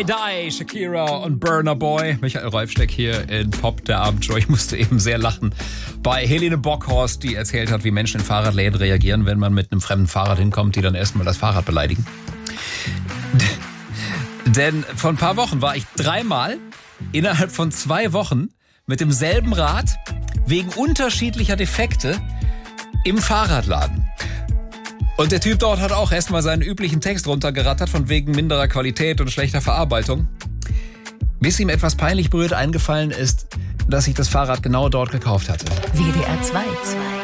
Die, Shakira und Burna Boy. Michael Reifsteck hier in Pop, der Abendshow. Ich musste eben sehr lachen bei Helene Bockhorst, die erzählt hat, wie Menschen in Fahrradläden reagieren, wenn man mit einem fremden Fahrrad hinkommt, die dann erstmal das Fahrrad beleidigen. Denn vor ein paar Wochen war ich 3-mal innerhalb von 2 Wochen mit demselben Rad wegen unterschiedlicher Defekte im Fahrradladen. Und der Typ dort hat auch erstmal seinen üblichen Text runtergerattert von wegen minderer Qualität und schlechter Verarbeitung. Bis ihm etwas peinlich berührt eingefallen ist, dass ich das Fahrrad genau dort gekauft hatte. WDR 2.